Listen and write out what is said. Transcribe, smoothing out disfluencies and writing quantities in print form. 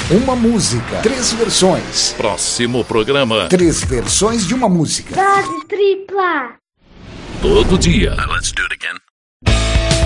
Uma música, 3 versões. Próximo programa. 3 versões de uma música. Dose tripla. Todo dia. Let's do it again.